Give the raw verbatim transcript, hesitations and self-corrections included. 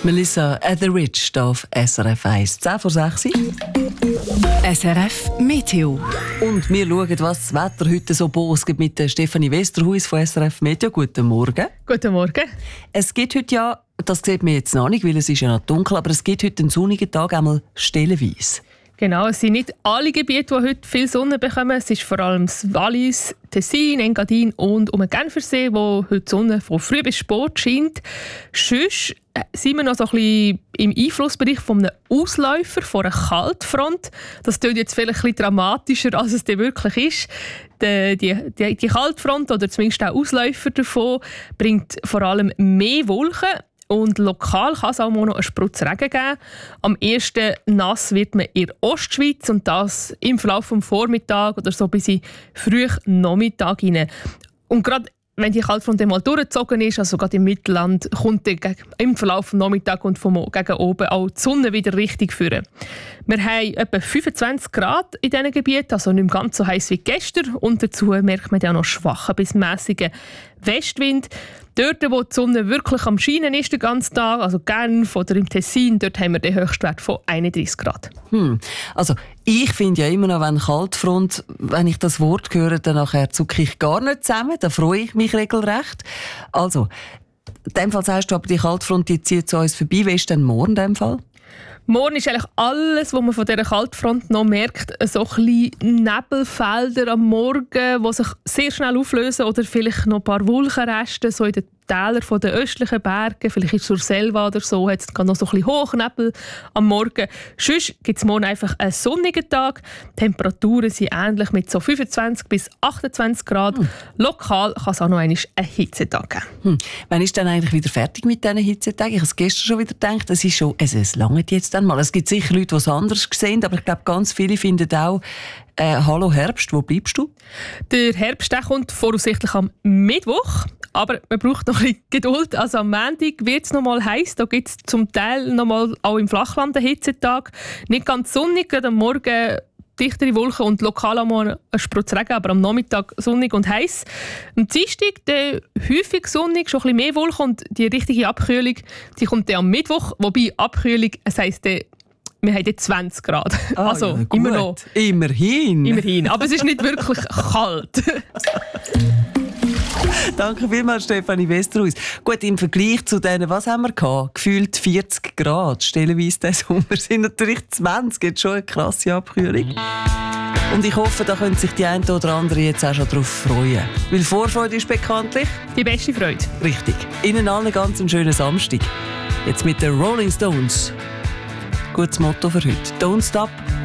Melissa Etheridge hier auf S R F eins. zehn vor sechs. S R F Meteo. Und wir schauen, was das Wetter heute so bos gibt mit der Stefanie Westerhuis von S R F Meteo. Guten Morgen. Guten Morgen. Es gibt heute ja, das sieht man jetzt noch nicht, weil es ist ja noch dunkel, aber es gibt heute einen sonnigen Tag, einmal stellenweise. Genau, es sind nicht alle Gebiete, die heute viel Sonne bekommen. Es ist vor allem das Wallis, Tessin, Engadin und um den Genfersee, wo heute die Sonne von früh bis spät scheint. Sonst sind wir noch so ein bisschen im Einflussbereich von einem Ausläufer, von einer Kaltfront. Das klingt jetzt vielleicht ein bisschen dramatischer, als es denn wirklich ist. Die, die, die, die Kaltfront, oder zumindest der Ausläufer davon, bringt vor allem mehr Wolken. Und lokal kann es auch noch einen Sprutz Regen geben. Am ersten nass wird man in der Ostschweiz und das im Verlauf des Vormittags oder so bis in frühen Nachmittag hinein. Und gerade wenn die Kaltfront mal durchgezogen ist, also gerade im Mittelland, kommt die im Verlauf des Nachmittags und vom gegen oben auch die Sonne wieder richtig führen. Wir haben etwa fünfundzwanzig Grad in diesen Gebieten, also nicht mehr ganz so heiß wie gestern. Und dazu merkt man ja noch schwachen bis mäßigen Westwind. Dort, wo die Sonne wirklich am Scheinen ist den ganzen Tag, also Genf oder im Tessin, dort haben wir den Höchstwert von einunddreißig Grad. Hm. Also ich finde ja immer noch, wenn Kaltfront, wenn ich das Wort höre, dann nachher zucke ich gar nicht zusammen, da freue ich mich regelrecht. Also, in dem Fall sagst du aber, die Kaltfront die zieht zu uns vorbei. Wie ist denn morgen in dem Fall? Morgen ist eigentlich alles, was man von dieser Kaltfront noch merkt, so ein bisschen Nebelfelder am Morgen, die sich sehr schnell auflösen oder vielleicht noch ein paar Wolkenreste so in den Tälern der östlichen Berge, vielleicht ist es zur Selva oder so, hat es noch so ein bisschen Hochnebel am Morgen. Sonst gibt es morgen einfach einen sonnigen Tag. Die Temperaturen sind ähnlich mit so fünfundzwanzig bis achtundzwanzig Grad. Hm. Lokal kann es auch noch einen Hitzetag geben. Hm. Wann ist dann eigentlich wieder fertig mit diesen Hitzetagen? Ich habe es gestern schon wieder gedacht, es ist schon, es, es langt jetzt dann mal. Es gibt sicher Leute, die es anders sehen, aber ich glaube, ganz viele finden auch, äh, «Hallo Herbst, wo bleibst du?» Der Herbst der kommt voraussichtlich am Mittwoch. Aber man braucht noch ein bisschen Geduld. Also am Montag wird es noch mal heiß. Da gibt es zum Teil noch mal auch im Flachland einen Hitzetag. Nicht ganz sonnig, gerade am Morgen dichtere Wolken und lokal einmal ein Sprutz Regen, aber am Nachmittag sonnig und heiß. Am Dienstag dann häufig sonnig, schon ein bisschen mehr Wolken und die richtige Abkühlung, die kommt dann am Mittwoch. Wobei Abkühlung, das heisst, wir haben jetzt zwanzig Grad. Ah, also ja, immer noch. Immerhin. Immerhin. Aber es ist nicht wirklich kalt. Danke vielmals, Stefanie Westerhuis. Gut, im Vergleich zu denen, was haben wir gehabt? Gefühlt vierzig Grad. Stellenweise diesen Sommer sind natürlich zwanzig. Jetzt schon eine krasse Abkühlung. Und ich hoffe, da können sich die einen oder anderen jetzt auch schon darauf freuen. Weil Vorfreude ist bekanntlich die beste Freude. Richtig. Ihnen allen ganz einen schönen Samstag. Jetzt mit den Rolling Stones. Gutes Motto für heute. Don't stop